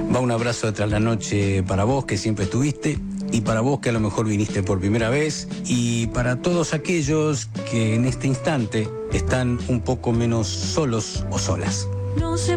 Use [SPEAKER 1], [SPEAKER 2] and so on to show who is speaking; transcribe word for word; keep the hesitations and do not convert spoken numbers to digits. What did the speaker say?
[SPEAKER 1] Va un abrazo de Tras la Noche para vos, que siempre estuviste, y para vos, que a lo mejor viniste por primera vez, y para todos aquellos que en este instante están un poco menos solos o solas.
[SPEAKER 2] No sé